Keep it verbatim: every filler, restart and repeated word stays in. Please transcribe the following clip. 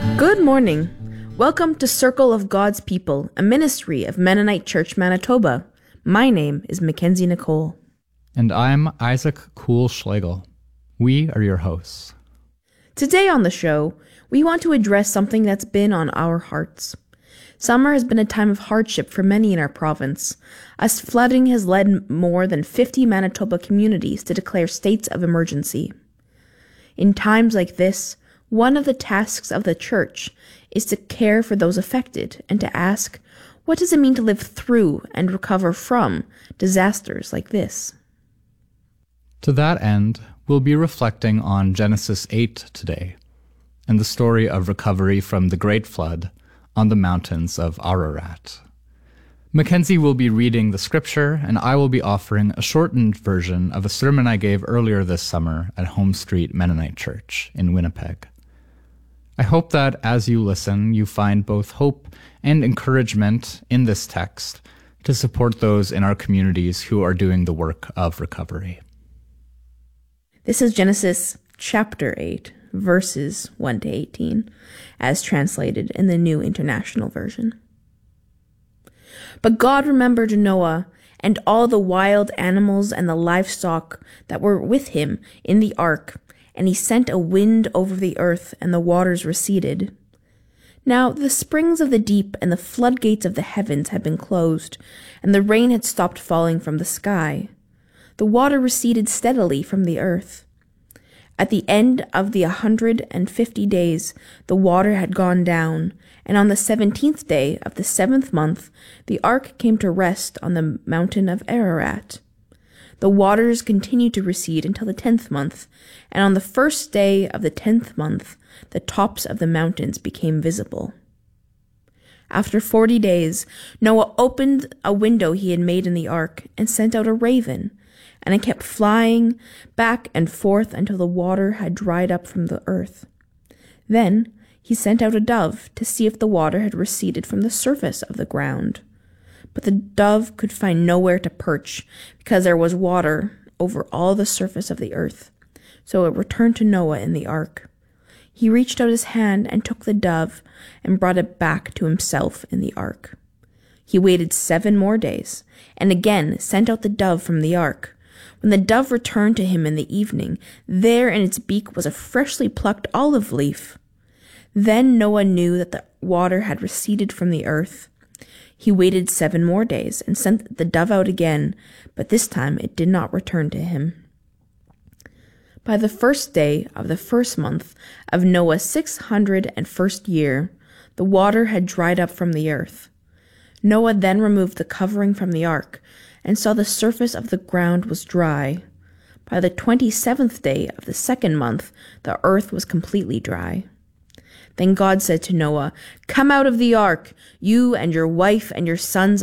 Good morning. Welcome to Circle of God's People, a ministry of Mennonite Church, Manitoba. My name is Mackenzie Nicole. And I'm Isaac Kuhl Schlegel. We are your hosts. Today on the show, we want to address something that's been on our hearts. Summer has been a time of hardship for many in our province, as flooding has led more than fifty Manitoba communities to declare states of emergency. In times like this, one of the tasks of the church is to care for those affected and to ask, what does it mean to live through and recover from disasters like this? To that end, we'll be reflecting on Genesis eight today, and the story of recovery from the Great Flood on the mountains of Ararat. Mackenzie will be reading the scripture, and I will be offering a shortened version of a sermon I gave earlier this summer at Home Street Mennonite Church in Winnipeg. I hope that as you listen, you find both hope and encouragement in this text to support those in our communities who are doing the work of recovery. This is Genesis chapter eight, verses one to eighteen, as translated in the New International Version. But God remembered Noah and all the wild animals and the livestock that were with him in the ark, and he sent a wind over the earth, and the waters receded. Now the springs of the deep and the floodgates of the heavens had been closed, and the rain had stopped falling from the sky. The water receded steadily from the earth. At the end of the a hundred and fifty days, the water had gone down, and on the seventeenth day of the seventh month, the ark came to rest on the mountain of Ararat. The waters continued to recede until the tenth month, and on the first day of the tenth month, the tops of the mountains became visible. After forty days, Noah opened a window he had made in the ark and sent out a raven, and it kept flying back and forth until the water had dried up from the earth. Then he sent out a dove to see if the water had receded from the surface of the ground. But the dove could find nowhere to perch, because there was water over all the surface of the earth. So it returned to Noah in the ark. He reached out his hand and took the dove and brought it back to himself in the ark. He waited seven more days, and again sent out the dove from the ark. When the dove returned to him in the evening, there in its beak was a freshly plucked olive leaf. Then Noah knew that the water had receded from the earth. He waited seven more days and sent the dove out again, but this time it did not return to him. By the first day of the first month of Noah's six hundred and first year, the water had dried up from the earth. Noah then removed the covering from the ark, and saw the surface of the ground was dry. By the twenty-seventh day of the second month, the earth was completely dry. Then God said to Noah, "Come out of the ark, you and your wife and your sons